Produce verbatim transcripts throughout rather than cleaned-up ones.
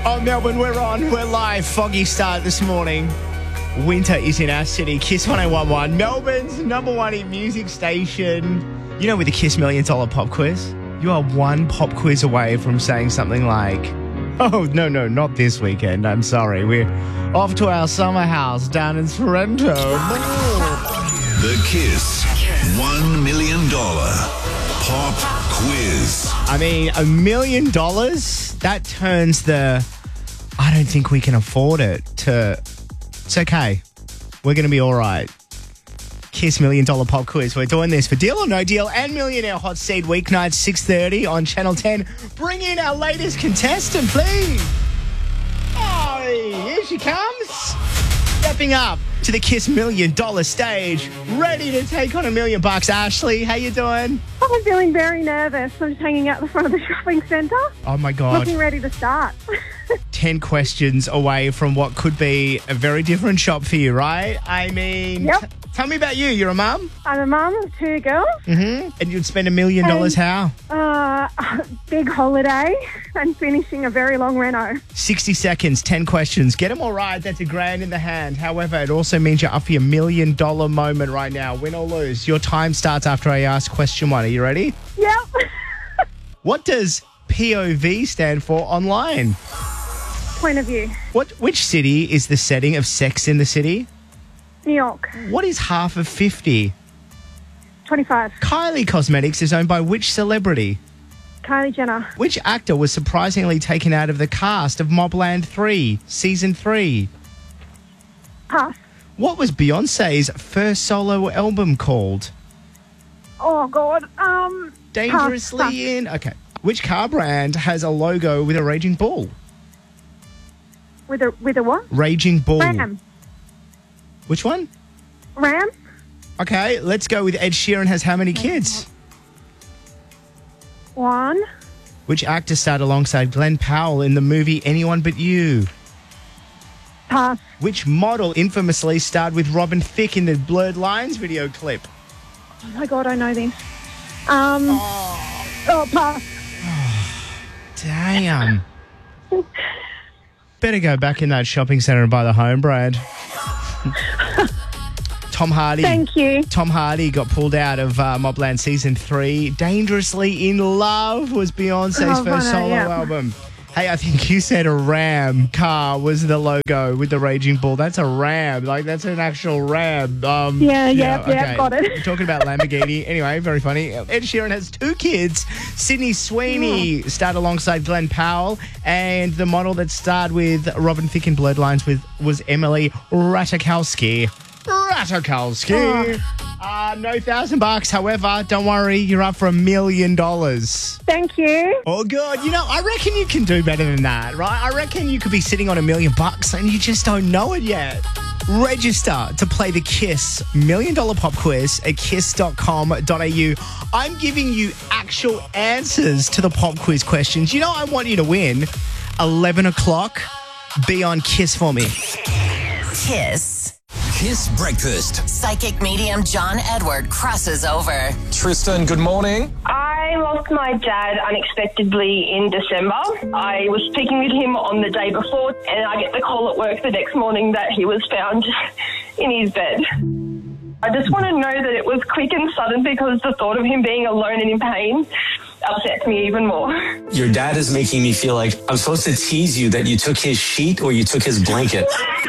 Oh, Melbourne, we're on. We're live. Foggy start this morning. Winter is in our city. Kiss one oh one one, Melbourne's number one hit music station. You know, with the Kiss Million Dollar Pop Quiz, you are one pop quiz away from saying something like, oh, no, no, not this weekend. I'm sorry. We're off to our summer house down in Sorrento. The Kiss one million dollar Pop Quiz. I mean, a million dollars? That turns the, I don't think we can afford it, to, it's okay. We're going to be all right. Kiss Million Dollar Pop Quiz. We're doing this for Deal or No Deal and Millionaire Hot Seat weeknights, six thirty on Channel ten. Bring in our latest contestant, please. Oh, here she comes. Stepping up to the Kiss Million Dollar stage, ready to take on a million bucks. Ashley, how you doing? I'm feeling very nervous. I'm just hanging out the front of the shopping centre. Oh, my God. Looking ready to start. ten questions away from what could be a very different shop for you, right? I mean, Yep. t- tell me about you. You're a mum? I'm a mum of two girls. Mm-hmm. And you'd spend a million dollars how? Uh, big holiday and finishing a very long reno. sixty seconds, ten questions. Get them all right. That's a grand in the hand. However, it also means you're up for your million dollar moment right now. Win or lose. Your time starts after I ask question one. Are you ready? Yep. What does P O V stand for online? Point of view. What? Which city is the setting of Sex in the City? New York. What is half of fifty? twenty-five. Kylie Cosmetics is owned by which celebrity? Kylie Jenner. Which actor was surprisingly taken out of the cast of Mobland three, Season three? Pass. What was Beyonce's first solo album called? Oh, God. Um, Dangerously pass, pass. in... Okay. Which car brand has a logo with a raging bull? With a, with a what? Raging bull. Ram. Which one? Ram? Okay, let's go with Ed Sheeran has how many kids? One. Which actor starred alongside Glenn Powell in the movie Anyone But You? Pass. Which model infamously starred with Robin Thicke in the Blurred Lines video clip? Oh, my God, I know this. Um, oh, oh pass. Damn. Better go back in that shopping centre and buy the home, Brad. Tom Hardy. Thank you. Tom Hardy got pulled out of uh, Mobland Season three. Dangerously in Love was Beyonce's Oh, first funny, solo yeah. album. Hey, I think you said a Ram car was the logo with the raging bull. That's a Ram. Like, that's an actual Ram. Um, Yeah, yeah, yeah, okay. got it. We're talking about Lamborghini. Anyway, very funny. Ed Sheeran has two kids. Sydney Sweeney starred alongside Glenn Powell, and the model that starred with Robin Thicke in Blurred Lines with was Emily Ratajkowski. Ratajkowski. Uh, no thousand bucks. However, don't worry, you're up for a million dollars. Thank you. Oh, good. You know, I reckon you can do better than that, right? I reckon you could be sitting on a million bucks and you just don't know it yet. Register to play the Kiss Million Dollar Pop Quiz at kiss dot com dot a u. I'm giving you actual answers to the pop quiz questions. You know, I want you to win. eleven o'clock. Be on Kiss for me. Kiss. Kiss Breakfast. Psychic medium John Edward crosses over. Tristan, good morning. I lost my dad unexpectedly in December. I was speaking with him on the day before, and I get the call at work the next morning that he was found in his bed. I just want to know that it was quick and sudden, because the thought of him being alone and in pain upsets me even more. Your dad is making me feel like I'm supposed to tease you that you took his sheet or you took his blanket.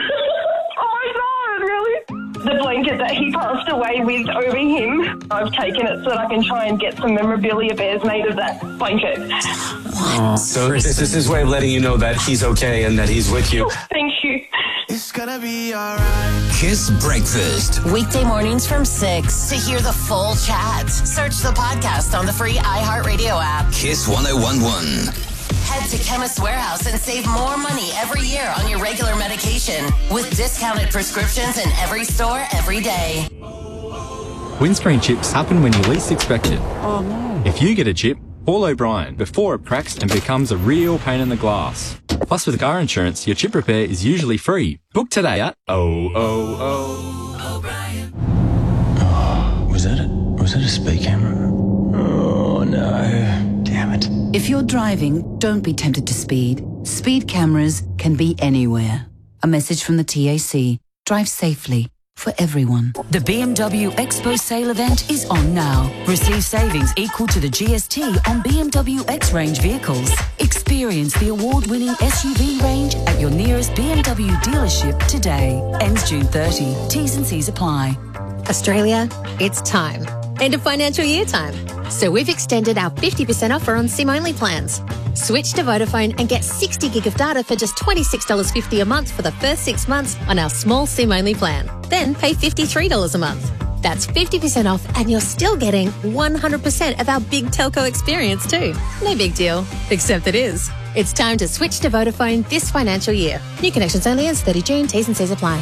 The blanket that he passed away with over him, I've taken it so that I can try and get some memorabilia bears made of that blanket. Oh, so this is his way of letting you know that he's okay and that he's with you. Thank you. It's gonna be alright. Kiss Breakfast. Weekday mornings from six. To hear the full chat, search the podcast on the free iHeartRadio app. Kiss one oh one one. Head to Chemist Warehouse and save more money every year on your regular medication with discounted prescriptions in every store every day. Windscreen chips happen when you least expect it. Oh no. If you get a chip, call O'Brien before it cracks and becomes a real pain in the glass. Plus, with car insurance, your chip repair is usually free. Book today at oh oh oh. O'Brien. Oh, was that a, was that a speed camera? Oh no. Damn it. If you're driving, don't be tempted to speed. Speed cameras can be anywhere. A message from the T A C. Drive safely. For everyone. The B M W Expo sale event is on now. Receive savings equal to the G S T on B M W X-Range vehicles. Experience the award-winning S U V range at your nearest B M W dealership today. Ends June thirtieth. T's and C's apply. Australia, it's time. End of financial year time. So we've extended our fifty percent offer on SIM-only plans. Switch to Vodafone and get sixty gig of data for just twenty-six dollars fifty a month for the first six months on our small SIM-only plan. Then pay fifty-three dollars a month. That's fifty percent off and you're still getting one hundred percent of our big telco experience too. No big deal, except it is. It's time to switch to Vodafone this financial year. New connections only ends thirtieth of June. T's and C's apply.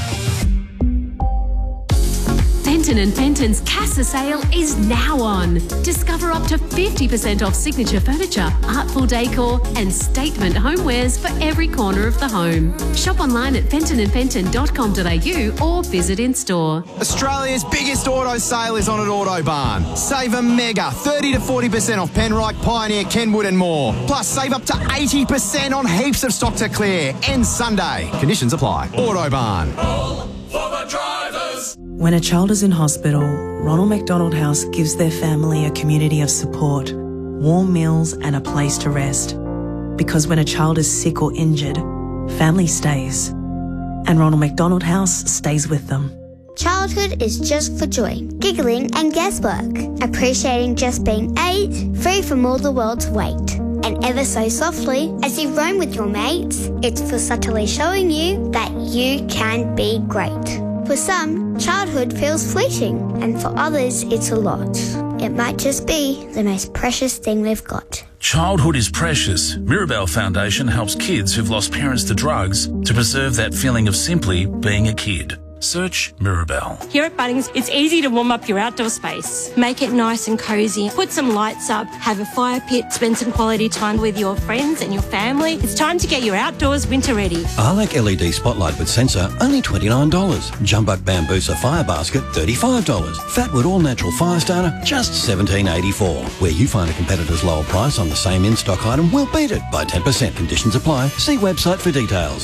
Fenton and Fenton's Casa sale is now on. Discover up to fifty percent off signature furniture, artful decor and statement homewares for every corner of the home. Shop online at fenton and fenton dot com dot a u or visit in store. Australia's biggest auto sale is on at Autobarn. Save a mega thirty to forty percent off Penrite, Pioneer, Kenwood and more. Plus save up to eighty percent on heaps of stock to clear. Ends Sunday. Conditions apply. Autobarn. All for the drivers. When a child is in hospital, Ronald McDonald House gives their family a community of support, warm meals and a place to rest. Because when a child is sick or injured, family stays. And Ronald McDonald House stays with them. Childhood is just for joy, giggling and guesswork, appreciating just being eight, free from all the world's weight. And ever so softly, as you roam with your mates, it's for subtly showing you that you can be great. For some, childhood feels fleeting, and for others, it's a lot. It might just be the most precious thing we've got. Childhood is precious. Mirabelle Foundation helps kids who've lost parents to drugs to preserve that feeling of simply being a kid. Search Mirabelle. Here at Bunnings, it's easy to warm up your outdoor space. Make it nice and cosy. Put some lights up, have a fire pit, spend some quality time with your friends and your family. It's time to get your outdoors winter ready. Arlac L E D Spotlight with sensor, only twenty-nine dollars. Jumbuck Bambusa Fire Basket, thirty-five dollars. Fatwood All Natural Fire Starter, just seventeen eighty-four. Where you find a competitor's lower price on the same in-stock item, we'll beat it by ten percent. Conditions apply. See website for details.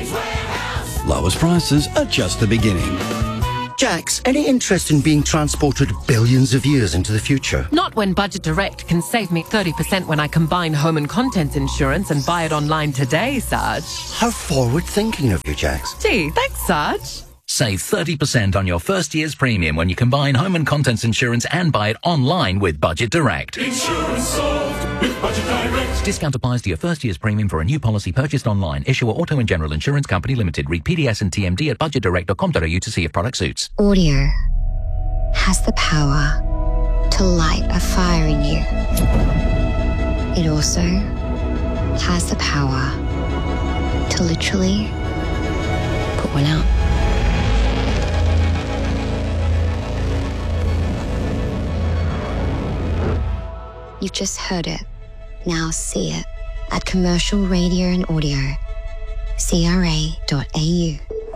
Lowest prices are just the beginning. Jax, any interest in being transported billions of years into the future? Not when Budget Direct can save me thirty percent when I combine home and contents insurance and buy it online today, Sarge. How forward-thinking of you, Jax. Gee, thanks, Sarge. Save thirty percent on your first year's premium when you combine home and contents insurance and buy it online with Budget Direct. Insurance solved with Budget Direct. Discount applies to your first year's premium for a new policy purchased online. Issuer Auto and General Insurance Company Limited. Read P D S and T M D at budget direct dot com dot a u to see if product suits. Audio has the power to light a fire in you. It also has the power to literally put one out. You've just heard it. Now see it at Commercial Radio and Audio. C R A dot A U.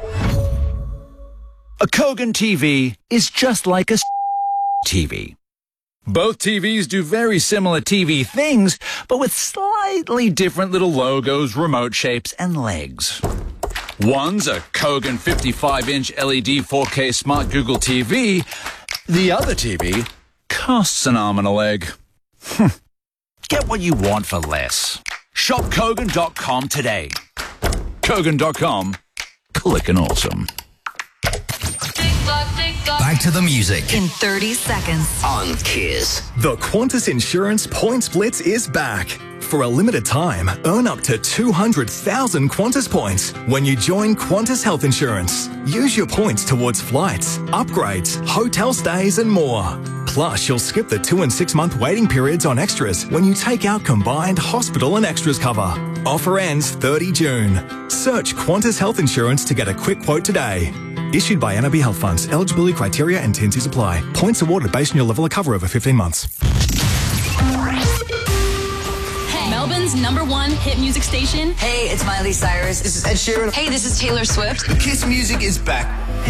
A Kogan T V is just like a T V. Both T Vs do very similar T V things, but with slightly different little logos, remote shapes, and legs. One's a Kogan fifty-five inch L E D four K Smart Google T V. The other T V costs an arm and a leg. Get what you want for less. Shop Kogan dot com today. Kogan dot com. Clickin' awesome. Back to the music. In thirty seconds. On Kiss. The Qantas Insurance Points Blitz is back. For a limited time, earn up to two hundred thousand Qantas points when you join Qantas Health Insurance. Use your points towards flights, upgrades, hotel stays and more. Plus, you'll skip the two and six month waiting periods on extras when you take out combined hospital and extras cover. Offer ends thirtieth of June. Search Qantas Health Insurance to get a quick quote today. Issued by N A B Health Funds. Eligibility criteria and T and Cs apply. Points awarded based on your level of cover over fifteen months. Melbourne's number one hit music station. Hey, it's Miley Cyrus. This is Ed Sheeran. Hey, this is Taylor Swift. Kiss Music is back.